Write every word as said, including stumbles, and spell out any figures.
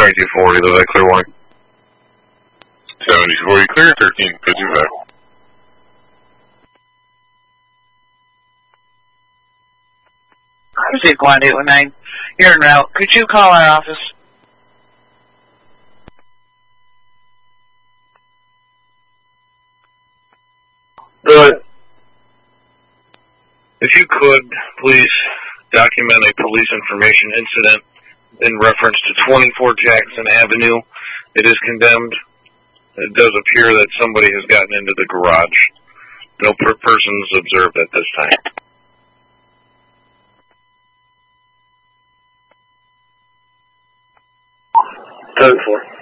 seventy-two forty, was that clear one? seventy-two forty clear, thirteen fifty-five. Proceed, Quad eight one nine. You're en route. Could you call our office? Good. If you could, please document a police information incident in reference to twenty-four Jackson Avenue. It is condemned. It does appear that somebody has gotten into the garage. No per persons observed at this time. Code four.